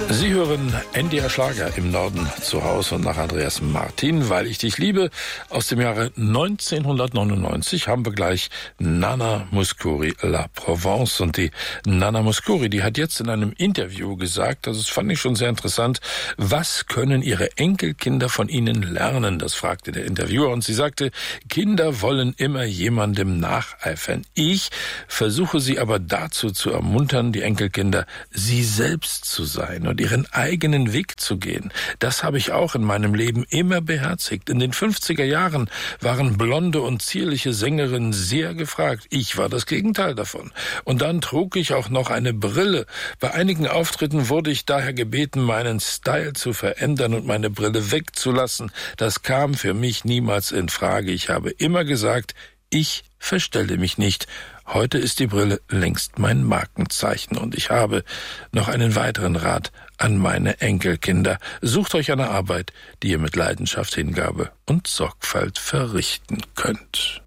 Sie hören NDR Schlager im Norden zu Hause und nach Andreas Martin, weil ich dich liebe. Aus dem Jahre 1999 haben wir gleich Nana Mouskouri, La Provence. Und die Nana Mouskouri, die hat jetzt in einem Interview gesagt, das fand ich schon sehr interessant, was können ihre Enkelkinder von ihnen lernen? Das fragte der Interviewer und sie sagte, Kinder wollen immer jemandem nacheifern. Ich versuche sie aber dazu zu ermuntern, die Enkelkinder, sie selbst zu sein und ihren eigenen Weg zu gehen. Das habe ich auch in meinem Leben immer beherzigt. In den 50er Jahren waren blonde und zierliche Sängerinnen sehr gefragt. Ich war das Gegenteil davon. Und dann trug ich auch noch eine Brille. Bei einigen Auftritten wurde ich daher gebeten, meinen Style zu verändern und meine Brille wegzulassen. Das kam für mich niemals in Frage. Ich habe immer gesagt, ich verstelle mich nicht. Heute ist die Brille längst mein Markenzeichen und ich habe noch einen weiteren Rat an meine Enkelkinder. Sucht euch eine Arbeit, die ihr mit Leidenschaft, Hingabe und Sorgfalt verrichten könnt.